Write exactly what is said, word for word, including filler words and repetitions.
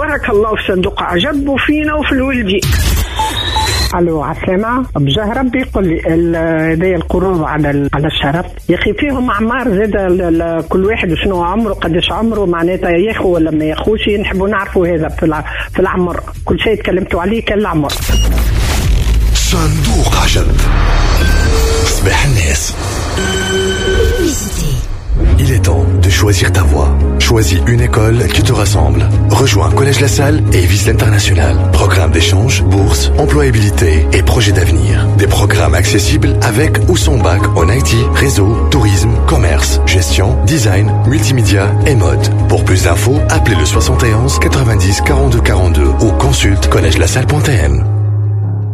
بارك الله في صندوق عجب وفينا وفي الولدي. الو عسلامة، بجاه ربي يقول لي هذايا القروض على على الشرف يا اخي فيهم اعمار زاد كل واحد شنو عمره قداش عمره معناتها ياخو ولا ما ياخوش، نحبوا نعرفوا هذا في في العمر كل شيء تكلمتوا عليه كان العمر. صندوق عجب صباح الناس. Il est temps de choisir ta voie. Choisis une école qui te rassemble. Rejoins Collège La Salle et vise l'international. Programme d'échange, bourse, employabilité et projet d'avenir. Des programmes accessibles avec ou sans bac en I T, réseau, tourisme, commerce, gestion, design, multimédia et mode. Pour plus d'infos, appelez le soixante et onze quatre-vingt-dix quarante-deux quarante-deux ou consulte collège la salle point t m.